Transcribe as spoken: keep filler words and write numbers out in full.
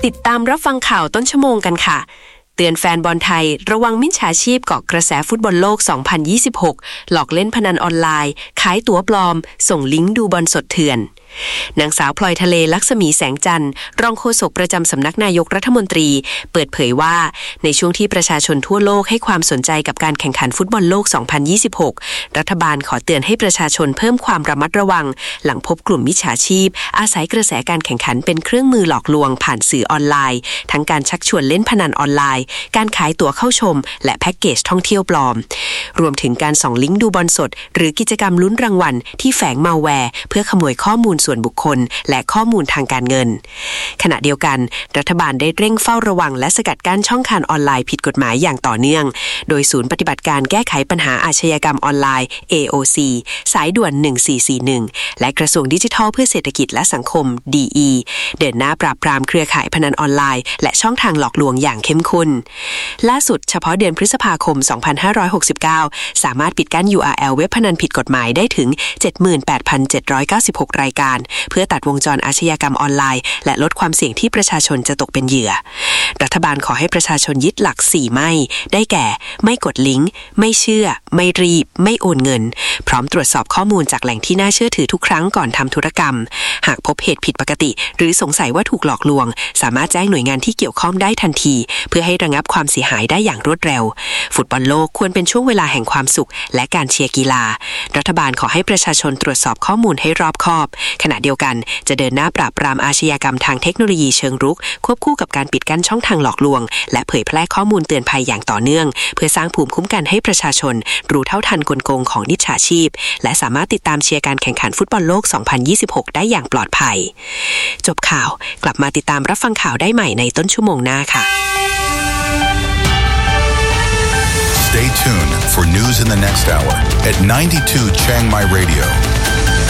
ติดตามรับฟังข่าวต้นชั่วโมงกันค่ะเตือนแฟนบอลไทยระวังมิจฉาชีพเกาะกระแสฟุตบอลโลกสองพันยี่สิบหกหลอกเล่นพนันออนไลน์ขายตั๋วปลอมส่งลิงก์ดูบอลสดเถื่อนนางสาวพลอยทะเลลักษมีแสงจันทร์รองโฆษกประจำสำนักนายกรัฐมนตรีเปิดเผยว่าในช่วงที่ประชาชนทั่วโลกให้ความสนใจกับการแข่งขันฟุตบอลโลกสองพันยี่สิบหกรัฐบาลขอเตือนให้ประชาชนเพิ่มความระมัดระวังหลังพบกลุ่มมิจฉาชีพอาศัยกระแสการแข่งขันเป็นเครื่องมือหลอกลวงผ่านสื่อออนไลน์ทั้งการชักชวนเล่นพนันออนไลน์การขายตั๋วเข้าชมและแพ็กเกจท่องเที่ยวปลอมรวมถึงการส่องลิงก์ดูบอลสดหรือกิจกรรมลุ้นรางวัลที่แฝงมัลแวร์เพื่อขโมยข้อมูลส่วนบุคคลและข้อมูลทางการเงินขณะเดียวกันรัฐบาลได้เร่งเฝ้าระวังและสกัดกั้นช่องทางออนไลน์ผิดกฎหมายอย่างต่อเนื่องโดยศูนย์ปฏิบัติการแก้ไขปัญหาอาชญากรรมออนไลน์ เอ โอ ซี สายด่วนหนึ่งสี่สี่หนึ่งและกระทรวงดิจิทัลเพื่อเศรษฐกิจและสังคม ดี อี เดินหน้าปราบปรามเครือข่ายพนันออนไลน์และช่องทางหลอกลวงอย่างเข้มข้นล่าสุดเฉพาะเดือนพฤษภาคมสองพันห้าร้อยหกสิบเก้าสามารถปิดกั้น ยู อาร์ แอล เว็บพนันผิดกฎหมายได้ถึง เจ็ดหมื่นแปดพันเจ็ดร้อยเก้าสิบหก รายการเพื่อตัดวงจรอาชญากรรมออนไลน์และลดความเสี่ยงที่ประชาชนจะตกเป็นเหยื่อรัฐบาลขอให้ประชาชนยึดหลักสี่ไม่ได้แก่ไม่กดลิงก์ไม่เชื่อไม่รีบไม่โอนเงินพร้อมตรวจสอบข้อมูลจากแหล่งที่น่าเชื่อถือทุกครั้งก่อนทำธุรกรรมหากพบเหตุผิดปกติหรือสงสัยว่าถูกหลอกลวงสามารถแจ้งหน่วยงานที่เกี่ยวข้องได้ทันทีเพื่อให้ระงับความเสียหายได้อย่างรวดเร็วฟุตบอลโลกควรเป็นช่วงเวลาแห่งความสุขและการเชียร์กีฬารัฐบาลขอให้ประชาชนตรวจสอบข้อมูลให้รอบคอบขณะเดียวกันจะเดินหน้าปราบปรามอาชญากรรมทางเทคโนโลยีเชิงรุกควบคู่กับการปิดกั้นช่องทางหลอกลวงและเผยแพร่ข้อมูลเตือนภัยอย่างต่อเนื่องเพื่อสร้างภูมิคุ้มกันให้ประชาชนรู้เท่าทันกลโกงของมิจฉาชีพและสามารถติดตามเชียร์การแข่งขันฟุตบอลโลกสองพันยี่สิบหกได้อย่างปลอดภัยจบข่าวกลับมาติดตามรับฟังข่าวได้ใหม่ในต้นชั่วโมงหน้าค่ะ Stay tuned for news in the next hour at ninety-two Chiang Mai Radio.